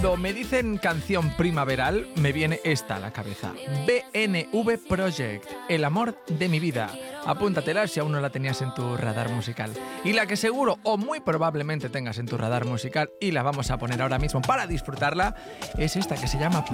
Cuando me dicen canción primaveral, me viene esta a la cabeza. BNV Project, el amor de mi vida. Apúntatela si aún no la tenías en tu radar musical. Y la que seguro o muy probablemente tengas en tu radar musical y la vamos a poner ahora mismo para disfrutarla, es esta que se llama